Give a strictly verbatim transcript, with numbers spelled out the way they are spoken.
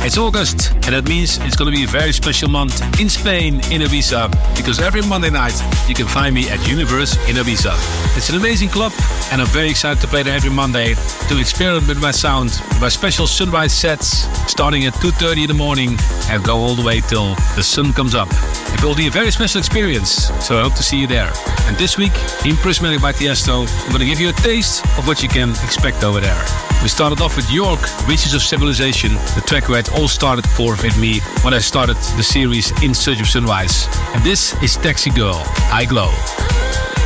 It's August, and that means it's going to be a very special month in Spain, in Ibiza, because every Monday night you can find me at Universe in Ibiza. It's an amazing club, and I'm very excited to play there every Monday to experiment with my sound, with my special sunrise sets starting at two thirty in the morning and go all the way till the sun comes up. It will be a very special experience, so I hope to see you there. And this week, in Prismatic by Tiesto, I'm going to give you a taste of what you can expect over there. We started off with York, Reaches of Civilization, the track where it all started for with me when I started the series In Search of Sunrise. And this is Taxi Girl, I Glow.